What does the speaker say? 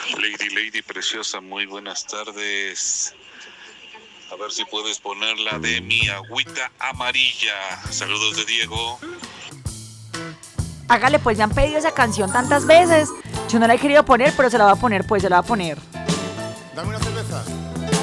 Lady preciosa, muy buenas tardes. A ver si puedes poner la de mi agüita amarilla. Saludos de Diego. Hágale, pues, ya han pedido esa canción tantas veces. Yo no la he querido poner, pero se la va a poner, pues, se la va a poner. Dame una cerveza.